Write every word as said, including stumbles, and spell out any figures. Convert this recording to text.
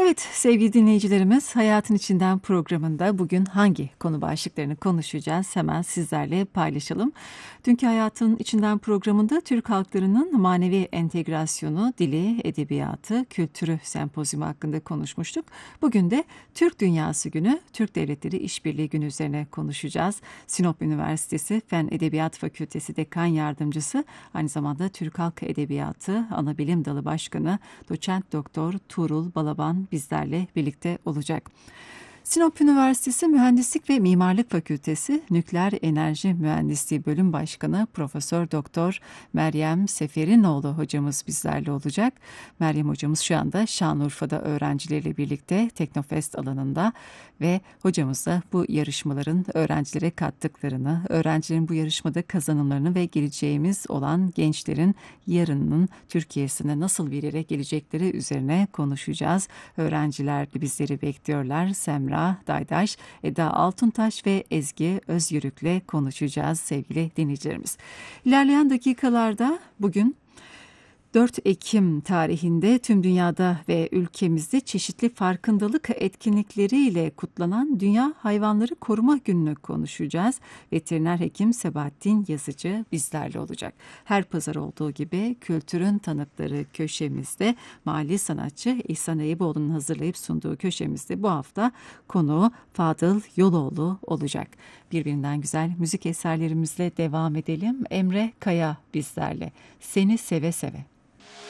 Evet sevgili dinleyicilerimiz, Hayatın İçinden programında bugün hangi konu başlıklarını konuşacağız hemen sizlerle paylaşalım. Dünkü Hayatın İçinden programında Türk halklarının manevi entegrasyonu, dili, edebiyatı, kültürü sempozyumu hakkında konuşmuştuk. Bugün de Türk Dünyası Günü, Türk Devletleri İşbirliği Günü üzerine konuşacağız. Sinop Üniversitesi Fen Edebiyat Fakültesi Dekan Yardımcısı, aynı zamanda Türk Halk Edebiyatı Anabilim Dalı Başkanı Doçent Doktor Tuğrul Balaban bizlerle birlikte olacak. Sinop Üniversitesi Mühendislik ve Mimarlık Fakültesi Nükleer Enerji Mühendisliği Bölüm Başkanı Profesör Doktor Meryem Seferinoğlu hocamız bizlerle olacak. Meryem hocamız şu anda Şanlıurfa'da öğrencileriyle birlikte Teknofest alanında ve hocamız da bu yarışmaların öğrencilere kattıklarını, öğrencilerin bu yarışmada kazanımlarını ve geleceğimiz olan gençlerin yarının Türkiye'sine nasıl bir yere gelecekleri üzerine konuşacağız. Öğrenciler de bizleri bekliyorlar. Semra Daydaş, Eda Altuntaş ve Ezgi Özyürük'le konuşacağız sevgili dinleyicilerimiz. İlerleyen dakikalarda bugün dört Ekim tarihinde tüm dünyada ve ülkemizde çeşitli farkındalık etkinlikleriyle kutlanan Dünya Hayvanları Koruma Günü'nü konuşacağız. Veteriner hekim Sebahattin Yazıcı bizlerle olacak. Her pazar olduğu gibi kültürün tanıkları köşemizde mali sanatçı İhsan Eyüboğlu'nun hazırlayıp sunduğu köşemizde bu hafta konuğu Fadıl Yoloğlu olacak. Birbirinden güzel müzik eserlerimizle devam edelim. Emre Kaya bizlerle. Seni Seve Seve.